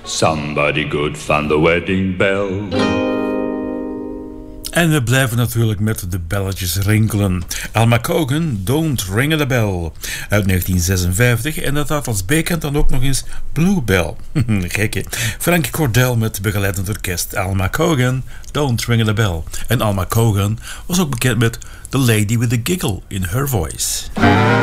Somebody good found the wedding bell. En we blijven natuurlijk met de belletjes rinkelen. Alma Cogan, Don't Ring the Bell, uit 1956. En dat had als bekend dan ook nog eens Bluebell. Gekke. Frankie Cordell met begeleidend orkest. Alma Cogan, Don't Ring the Bell. En Alma Cogan was ook bekend met The Lady with the Giggle in Her Voice.